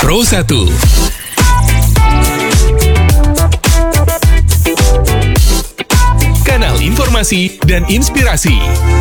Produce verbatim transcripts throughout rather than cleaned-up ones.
Pro satu. Kanal informasi dan inspirasi.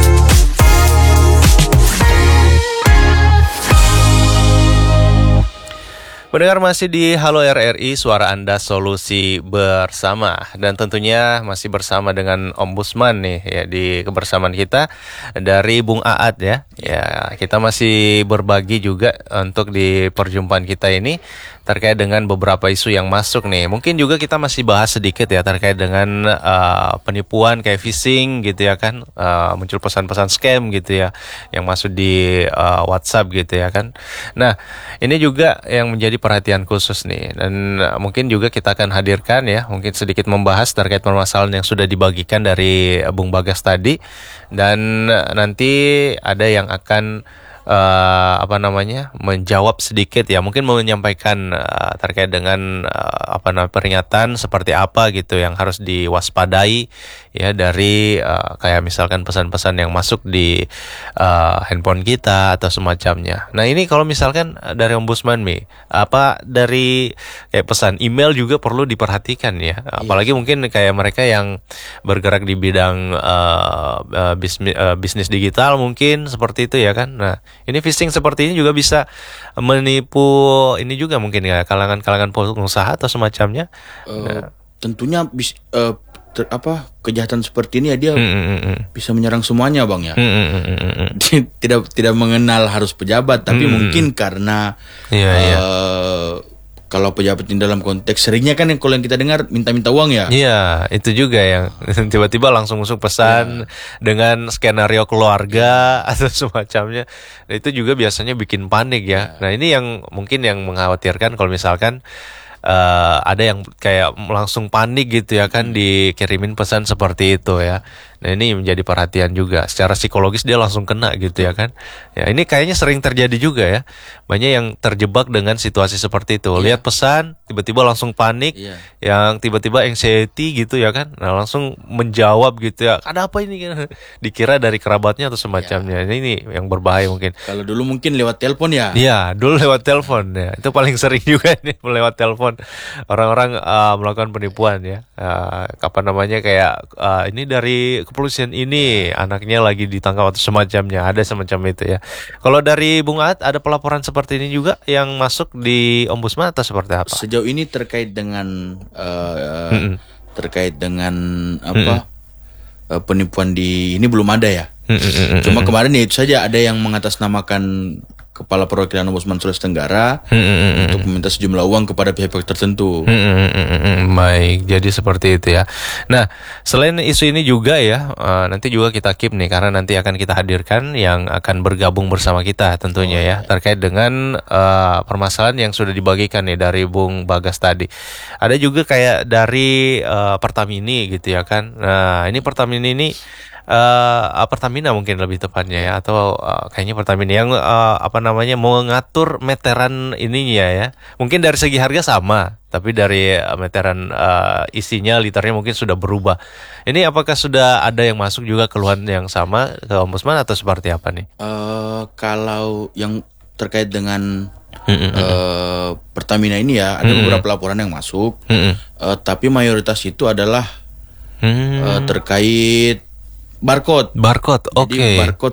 Pendengar masih di Halo R R I, suara Anda solusi bersama. Dan tentunya masih bersama dengan Ombudsman nih ya di kebersamaan kita dari Bung Aad ya. Ya, kita masih berbagi juga untuk di perjumpaan kita ini terkait dengan beberapa isu yang masuk nih. Mungkin juga kita masih bahas sedikit ya terkait dengan uh, penipuan kayak phishing gitu ya kan. Uh, muncul pesan-pesan scam gitu ya yang masuk di uh, WhatsApp gitu ya kan. Nah, ini juga yang menjadi perhatian khusus nih, dan uh, mungkin juga kita akan hadirkan ya, mungkin sedikit membahas terkait permasalahan yang sudah dibagikan dari uh, Bung Bagas tadi, dan uh, nanti ada yang akan uh, apa namanya menjawab sedikit ya, mungkin mau menyampaikan uh, terkait dengan uh, apa namanya peringatan seperti apa gitu yang harus diwaspadai ya dari uh, kayak misalkan pesan-pesan yang masuk di uh, handphone kita atau semacamnya. Nah ini kalau misalkan dari Ombudsman Mi, apa dari kayak pesan email juga perlu diperhatikan ya, apalagi yes. Mungkin kayak mereka yang bergerak di bidang uh, uh, bisnis, uh, bisnis digital mungkin seperti itu ya kan. Nah ini phishing seperti ini juga bisa menipu ini juga mungkin ya kalangan-kalangan pengusaha atau semacamnya. Uh, nah. Tentunya bis, uh, ter, apa kejahatan seperti ini ya dia hmm, hmm, hmm. bisa menyerang semuanya bang ya. Hmm, hmm, hmm, hmm. tidak tidak mengenal harus pejabat, tapi hmm. mungkin karena yeah, uh, yeah. kalau pejabat ini dalam konteks seringnya kan yang kalau yang kita dengar minta-minta uang ya. Iya, itu juga yang tiba-tiba langsung masuk pesan ya. Dengan skenario keluarga ya. Atau semacamnya. Nah, itu juga biasanya bikin panik ya. ya. Nah ini yang mungkin yang mengkhawatirkan kalau misalkan Uh, ada yang kayak langsung panik gitu ya kan, dikirimin pesan seperti itu ya. Nah ini menjadi perhatian juga, secara psikologis dia langsung kena gitu ya kan. Ya ini kayaknya sering terjadi juga ya, banyak yang terjebak dengan situasi seperti itu. Lihat pesan tiba-tiba langsung panik, yeah. Yang tiba-tiba anxiety gitu ya kan. Nah langsung menjawab gitu ya, ada apa ini, dikira dari kerabatnya atau semacamnya. yeah. Ini yang berbahaya mungkin. Kalau dulu mungkin lewat telepon ya. Iya, dulu lewat telepon ya. Itu paling sering juga nih lewat telepon. Orang-orang uh, melakukan penipuan ya. Uh, apa namanya kayak uh, ini dari kepolisian ini, anaknya lagi ditangkap atau semacamnya. Ada semacam itu ya. Kalau dari Bung Aad ada pelaporan seperti ini juga yang masuk di Ombudsman atau seperti apa? Sejauh ini terkait dengan uh, mm-hmm. terkait dengan apa mm-hmm. uh, penipuan di ini belum ada ya. Mm-hmm. Cuma kemarin ya itu saja ada yang mengatasnamakan Kepala Perwakilan Ombudsman Sulawesi Tenggara hmm, untuk meminta sejumlah uang kepada pihak-pihak tertentu. Hmm, hmm, hmm, baik, jadi seperti itu ya. Nah, selain isu ini juga ya, uh, nanti juga kita keep nih karena nanti akan kita hadirkan yang akan bergabung bersama kita tentunya oh, ya, ya terkait dengan uh, permasalahan yang sudah dibagikan nih dari Bung Bagas tadi. Ada juga kayak dari uh, Pertamini gitu ya kan. Nah, ini Pertamini ini Uh, Pertamina mungkin lebih tepatnya ya, atau uh, kayaknya Pertamina yang uh, apa namanya mengatur meteran ininya ya. Mungkin dari segi harga sama, tapi dari uh, meteran uh, isinya liternya mungkin sudah berubah. Ini apakah sudah ada yang masuk juga keluhan yang sama ke Ombudsman atau seperti apa nih? Uh, kalau yang terkait dengan mm-hmm. uh, Pertamina ini ya, ada mm-hmm. beberapa laporan yang masuk, mm-hmm. uh, tapi mayoritas itu adalah mm-hmm. uh, terkait barcode. Barcode, oke. Okay. Jadi barcode